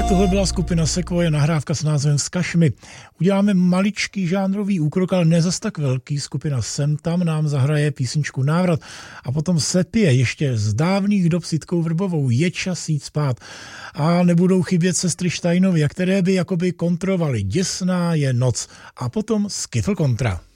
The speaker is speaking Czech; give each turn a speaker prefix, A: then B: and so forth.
A: Tohle byla skupina Sequoia, nahrávka s názvem Vzkaž mi. Uděláme maličký žánrový úkrok, ale ne zas tak velký. Skupina Sem tam nám zahraje písničku Návrat a potom Sepie ještě z dávných dob s Jitkou Vrbovou Je čas jít spát. A nebudou chybět sestry Steinovy, které by jakoby kontrovaly Děsná je noc a potom Skiffle Kontra.